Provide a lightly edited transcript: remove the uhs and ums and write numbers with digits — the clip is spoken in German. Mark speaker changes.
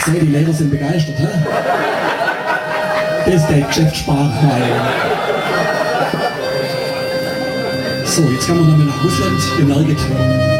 Speaker 1: Hey, die Lehrer sind begeistert, hä? Das ist der Geschäftssprache. So, jetzt gehen wir nochmal nach Russland. Ihr merkt,